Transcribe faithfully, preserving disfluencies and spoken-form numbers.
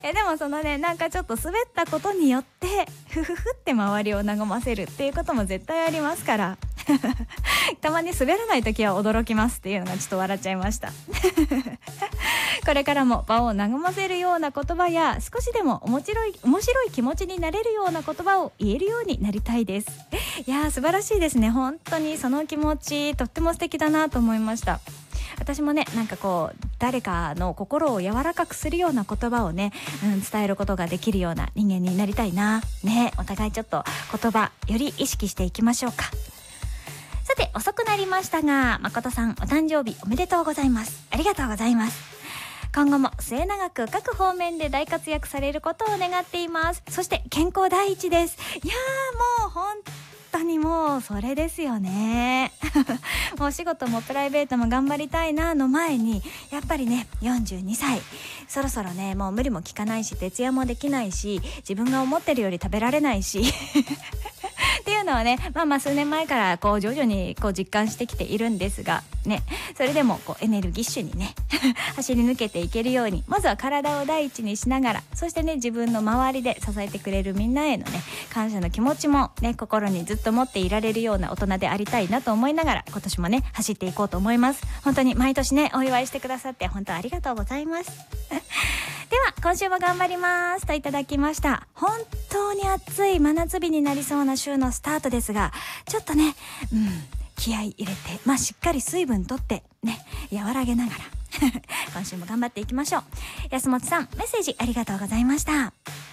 えでもそのね、なんかちょっと滑ったことによってふふふって周りを和ませるっていうことも絶対ありますからたまに滑らない時は驚きますっていうのがちょっと笑っちゃいましたこれからも場を和ませるような言葉や、少しでも面白い面白い気持ちになれるような言葉を言えるようになりたいです。いやー素晴らしいですね。本当にその気持ちとっても素敵だなと思いました。私もね、なんかこう誰かの心を柔らかくするような言葉をね、うん、伝えることができるような人間になりたいなね。お互いちょっと言葉より意識していきましょうか。さて遅くなりましたが、誠さんお誕生日おめでとうございます。ありがとうございます。今後も末永く各方面で大活躍されることを願っています。そして健康第一です。いやーもう本当にもうそれですよねもうお仕事もプライベートも頑張りたいなの前に、やっぱりねよんじゅうにさいそろそろね、もう無理も効かないし徹夜もできないし、自分が思ってるより食べられないしっていうのはね、まあまあ数年前からこう徐々にこう実感してきているんですがね、それでもこうエネルギッシュにね走り抜けていけるように、まずは体を第一にしながら、そしてね自分の周りで支えてくれるみんなへのね感謝の気持ちもね心にずっと持っていられるような大人でありたいなと思いながら、今年もね走っていこうと思います。本当に毎年ねお祝いしてくださって本当ありがとうございますでは今週も頑張りますといただきました。本当に暑い真夏日になりそうな週のスタートですが、ちょっとね、うん、気合い入れて、まあしっかり水分とってね和らげながら今週も頑張っていきましょう。安本さんメッセージありがとうございました。